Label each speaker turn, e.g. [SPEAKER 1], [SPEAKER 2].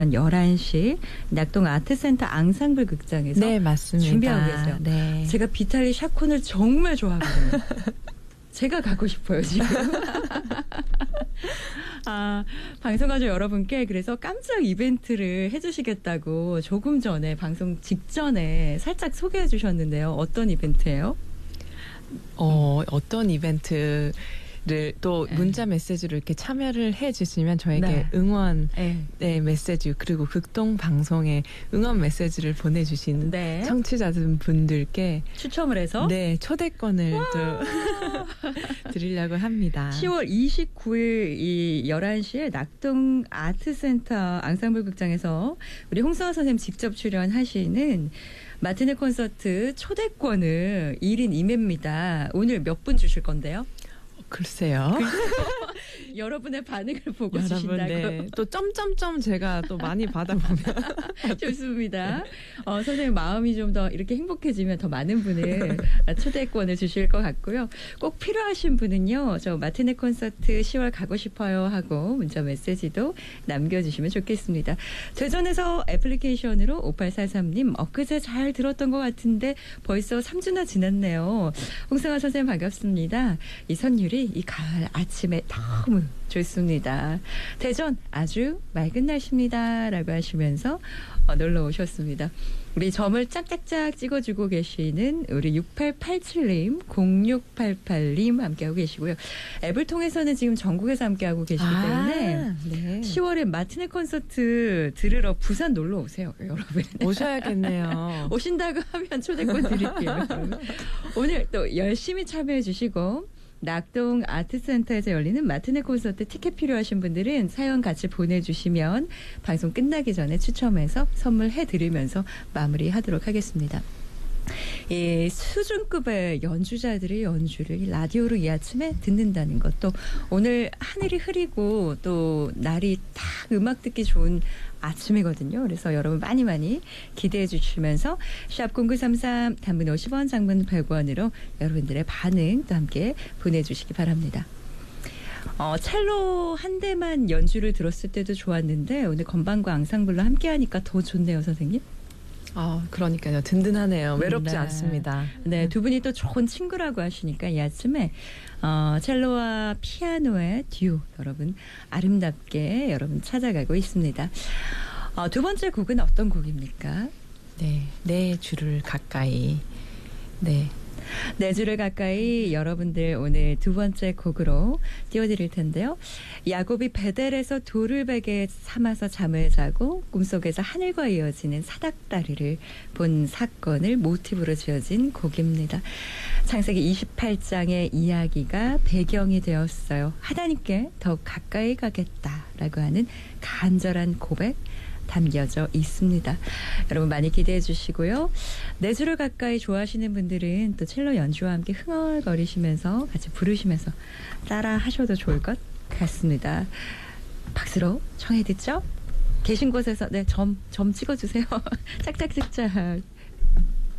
[SPEAKER 1] 11시 낙동 아트센터 앙상블 극장에서
[SPEAKER 2] 네, 맞습니다.
[SPEAKER 1] 준비하고 계세요.
[SPEAKER 2] 네.
[SPEAKER 1] 제가 비탈리 샤콘을 정말 좋아하거든요. 제가 가고 싶어요, 지금. 방송가족 여러분께 그래서 깜짝 이벤트를 해주시겠다고 조금 전에 방송 직전에 살짝 소개해 주셨는데요. 어떤 이벤트예요?
[SPEAKER 2] 어떤 이벤트를 또 문자 메시지로 이렇게 참여를 해주시면 저에게 응원 메시지 그리고 극동 방송에 응원 메시지를 보내주신 청취자분들께
[SPEAKER 1] 추첨을 해서
[SPEAKER 2] 초대권을 또 드리려고 합니다.
[SPEAKER 1] 10월 29일 이 11시에 낙동 아트센터 앙상블 극장에서 우리 홍성화 선생님 직접 출연하시는 마티네 콘서트 초대권을 1인 2매입니다. 오늘 몇 분 주실 건데요?
[SPEAKER 2] 글쎄요.
[SPEAKER 1] 여러분의 반응을 보고 주신다고.
[SPEAKER 2] 또 점점점 제가 또 많이 받아보면
[SPEAKER 1] 좋습니다. 선생님 마음이 좀 더 이렇게 행복해지면 더 많은 분을 초대권을 주실 것 같고요. 꼭 필요하신 분은요. 저 마티네 콘서트 10월 가고 싶어요 하고 문자 메시지도 남겨주시면 좋겠습니다. 대전에서 애플리케이션으로 5843님 엊그제 잘 들었던 것 같은데 벌써 3주나 지났네요. 홍성화 선생님 반갑습니다. 이 선율이 이 가을 아침에 너무 좋습니다. 대전 아주 맑은 날씨입니다. 라고 하시면서 놀러 오셨습니다. 우리 점을 짝짝짝 찍어주고 계시는 우리 6887님, 0688님 함께하고 계시고요. 앱을 통해서는 지금 전국에서 함께하고 계시기 때문에 10월에 마티네 콘서트 들으러 부산 놀러 오세요. 여러분.
[SPEAKER 2] 오셔야겠네요.
[SPEAKER 1] 오신다고 하면 초대권 드릴게요. 오늘 또 열심히 참여해 주시고 낙동 아트센터에서 열리는 마티네 콘서트 티켓 필요하신 분들은 사연 같이 보내주시면 방송 끝나기 전에 추첨해서 선물해드리면서 마무리하도록 하겠습니다. 이 수준급의 연주자들의 연주를 라디오로 이 아침에 듣는다는 것도 오늘 하늘이 흐리고 또 날이 딱 음악 듣기 좋은 아침이거든요. 그래서 여러분 많이 기대해 주시면서 샵 0933 단문 50원 장문 100원으로 여러분들의 반응 또 함께 보내주시기 바랍니다. 첼로 한 대만 연주를 들었을 때도 좋았는데 오늘 건반과 앙상블로 함께하니까 더 좋네요, 선생님.
[SPEAKER 2] 그러니까요. 든든하네요. 외롭지 않습니다.
[SPEAKER 1] 네, 두 분이 또 좋은 친구라고 하시니까 이 아침에 첼로와 피아노의 듀오 여러분 아름답게 여러분 찾아가고 있습니다. 두 번째 곡은 어떤 곡입니까?
[SPEAKER 2] 내 주를 가까이.
[SPEAKER 1] 내 주를 가까이 여러분들 오늘 두 번째 곡으로 띄워드릴 텐데요. 야곱이 베델에서 돌을 베개 삼아서 잠을 자고 꿈속에서 하늘과 이어지는 사닥다리를 본 사건을 모티브로 지어진 곡입니다. 창세기 28장의 이야기가 배경이 되었어요. 하나님께 더 가까이 가겠다라고 하는 간절한 고백 담겨져 있습니다. 여러분 많이 기대해 주시고요. 내 주를 가까이 좋아하시는 분들은 또 첼로 연주와 함께 흥얼거리시면서 같이 부르시면서 따라 하셔도 좋을 것 같습니다. 박수로 청해 듣죠? 계신 곳에서 점 찍어주세요. 짝짝짝짝.